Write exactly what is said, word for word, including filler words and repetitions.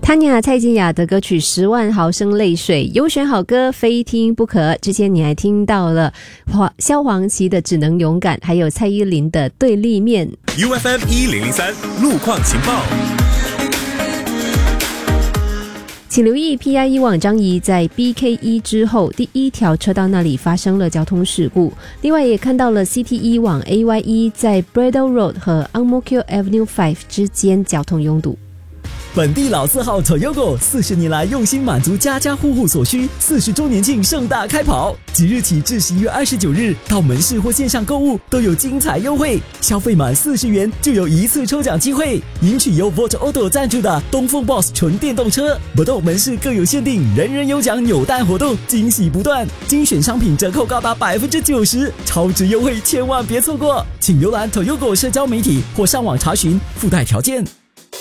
谭雅蔡健雅的歌曲《十万毫升泪水》，优选好歌非听不可。之前你还听到了萧煌奇的《只能勇敢》，还有蔡依林的《对立面》。 U F M 一零零三路况情报。 请留意 P I 一往张仪在 B K 一 之后第一条车道那里发生了交通事故，另外也看到了 C T 一往 A Y 一在 Braddell Road 和 Ang Mo Kio Avenue 五之间交通拥堵。 本地老字号 Toyota 四十年来用心满足家家户户所需，四十周年庆盛大开跑，即日起至十一月二十九日，到门市或线上购物都有精彩优惠，消费满四十元就有一次抽奖机会，赢取由 Volt Auto 赞助的东风 Boss 纯电动车。不动门市各有限定，人人有奖扭蛋活动，惊喜不断，精选商品折扣高达百分之九十，超值优惠千万别错过！请浏览 Toyota 社交媒体或上网查询附带条件。